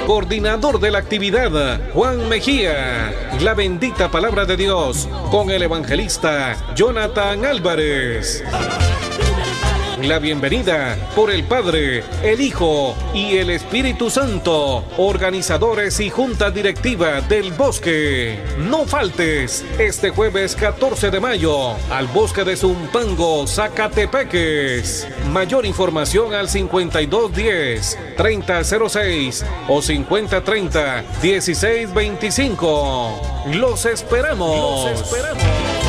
coordinador de la actividad, Juan Mejía. La bendita palabra de Dios con el evangelista Jonathan Álvarez. La bienvenida por el Padre, el Hijo y el Espíritu Santo, organizadores y junta directiva del Bosque. No faltes este jueves 14 de mayo al Bosque de Zumpango, Zacatepeques. Mayor información al 5210-3006 o 5030-1625. Los esperamos.